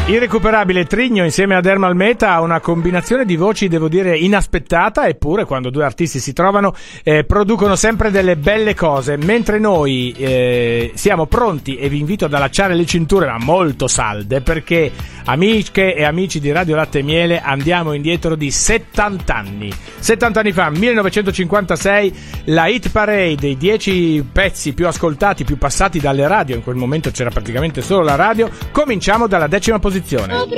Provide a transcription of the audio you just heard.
Irrecuperabile Trigno insieme a Dermal Meta ha una combinazione di voci, devo dire, inaspettata, eppure quando due artisti si trovano producono sempre delle belle cose, mentre noi siamo pronti e vi invito ad allacciare le cinture, ma molto salde, perché amiche e amici di Radio Latte e Miele andiamo indietro di 70 anni. 70 anni fa, 1956, la hit parade, i 10 pezzi più ascoltati, più passati dalle radio, in quel momento c'era praticamente solo la radio, cominciamo dalla 10ª posizione.